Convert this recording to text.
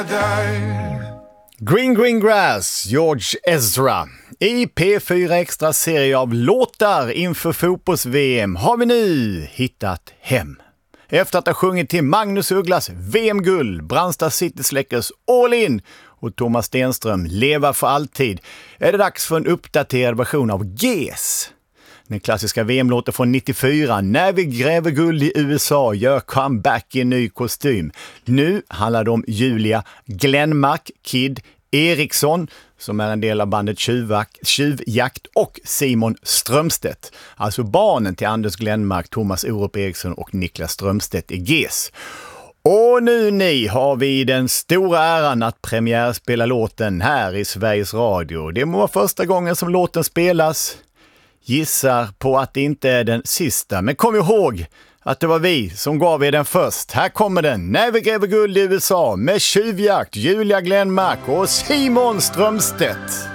Green Green Grass, George Ezra. I P4 Extra serie av låtar inför fotbolls-VM har vi nu hittat hem. Efter att ha sjungit till Magnus Ugglas VM-guld, Brandsta City Släckers All In och Thomas Stenström Leva för alltid, är det dags för en uppdaterad version av GES. Den klassiska VM-låten från 94, När vi gräver guld i USA, gör comeback i en ny kostym. Nu handlar det om Julia Glenmark, Kid Eriksson, som är en del av bandet Tjuvjakt, och Simon Strömstedt. Alltså barnen till Anders Glenmark, Thomas Orup Eriksson och Niklas Strömstedt i GES. Och nu ni har vi den stora äran att premiärspela låten här i Sveriges Radio. Det må vara första gången som låten spelas. Gissar på att det inte är den sista, men kom ihåg att det var vi som gav er den först. Här kommer den, När vi gräver guld i USA, med Tjuvjakt, Julia Glenmark och Simon Strömstedt.